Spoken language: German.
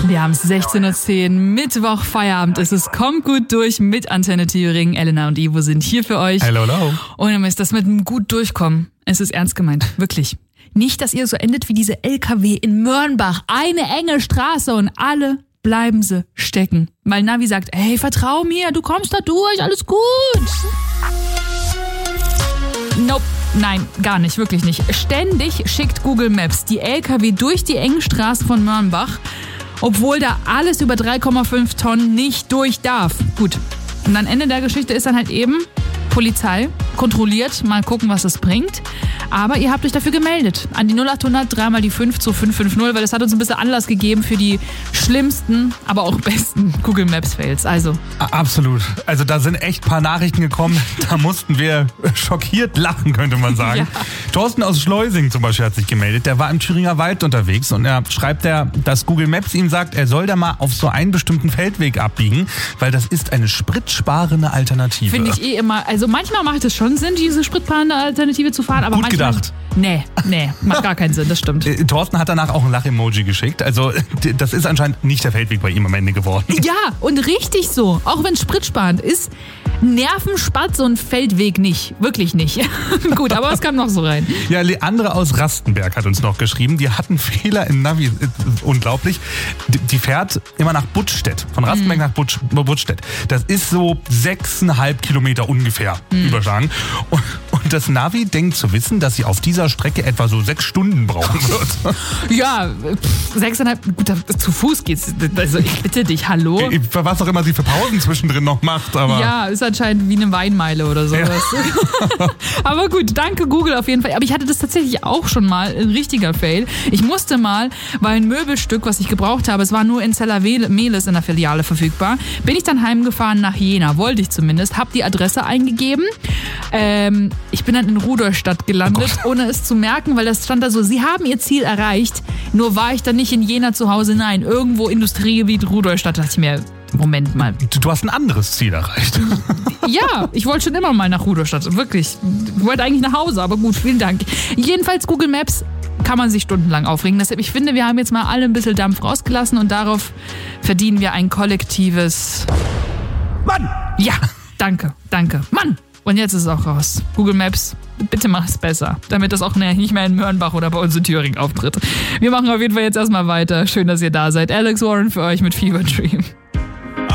Wir haben es 16.10 Uhr, Mittwoch, Feierabend ist es. Kommt gut durch mit Antenne Thüringen. Elena und Ivo sind hier für euch. Hello, hello. Und ist das mit einem gut durchkommen. Es ist ernst gemeint, wirklich. Nicht, dass ihr so endet wie diese LKW in Mörnbach. Eine enge Straße und alle bleiben sie stecken. Weil Navi sagt, hey, vertrau mir, du kommst da durch, alles gut. Nope. Nein, gar nicht, wirklich nicht. Ständig schickt Google Maps die LKW durch die engen Straßen von Mörnbach, obwohl da alles über 3,5 Tonnen nicht durch darf. Gut. Und am Ende der Geschichte ist dann halt eben Polizei, kontrolliert, mal gucken, was es bringt. Aber ihr habt euch dafür gemeldet. An die 0800 3 mal die 5 zu 550, weil das hat uns ein bisschen Anlass gegeben für die schlimmsten, aber auch besten Google Maps Fails. Also. Absolut. Also da sind echt ein paar Nachrichten gekommen, da mussten wir schockiert lachen, könnte man sagen. Ja. Thorsten aus Schleusing zum Beispiel hat sich gemeldet. Der war im Thüringer Wald unterwegs und er schreibt, dass Google Maps ihm sagt, er soll da mal auf so einen bestimmten Feldweg abbiegen, weil das ist eine spritsparende Alternative. Finde ich immer, also manchmal macht es schon Sinn, diese spritsparende Alternative zu fahren, aber gut manchmal gedacht. Nee, macht gar keinen Sinn, das stimmt. Thorsten hat danach auch ein Lach-Emoji geschickt. Also das ist anscheinend nicht der Feldweg bei ihm am Ende geworden. Ja, und richtig so. Auch wenn es spritsparend ist, Nerven spart so ein Feldweg nicht. Wirklich nicht. Gut, aber was kam noch so rein? Ja, Leandre aus Rastenberg hat uns noch geschrieben, die hatten Fehler im Navi. Unglaublich. Die fährt immer nach Buttstedt. Von Rastenberg nach Buttstedt. Das ist so 6,5 Kilometer ungefähr überschlagen. Und das Navi denkt zu wissen, dass sie auf dieser Strecke etwa so 6 Stunden brauchen wird. Ja, 6,5, gut, zu Fuß geht's. Also ich bitte dich, hallo? Was auch immer sie für Pausen zwischendrin noch macht. Aber ja, ist anscheinend wie eine Weinmeile oder sowas. Ja. Aber gut, danke Google auf jeden Fall. Aber ich hatte das tatsächlich auch schon mal, ein richtiger Fail. Ich musste mal, weil ein Möbelstück, was ich gebraucht habe, es war nur in Zella-Mehlis in der Filiale verfügbar, bin ich dann heimgefahren nach Jena, wollte ich zumindest, habe die Adresse eingegeben. Ich bin dann in Rudolstadt gelandet, ohne es zu merken, weil das stand da so, Sie haben Ihr Ziel erreicht, nur war ich dann nicht in Jena zu Hause, nein, irgendwo Industriegebiet Rudolstadt, dachte ich mir, Moment mal. Du hast ein anderes Ziel erreicht. Ja, ich wollte schon immer mal nach Rudolstadt, wirklich. Ich wollte eigentlich nach Hause, aber gut, vielen Dank. Jedenfalls Google Maps kann man sich stundenlang aufregen. Deshalb, ich finde, wir haben jetzt mal alle ein bisschen Dampf rausgelassen und darauf verdienen wir ein kollektives Mann! Ja, danke, Mann! Und jetzt ist es auch raus. Google Maps, bitte mach es besser, damit das auch nicht mehr in Mörnbach oder bei uns in Thüringen auftritt. Wir machen auf jeden Fall jetzt erstmal weiter. Schön, dass ihr da seid. Alex Warren für euch mit Fever Dream.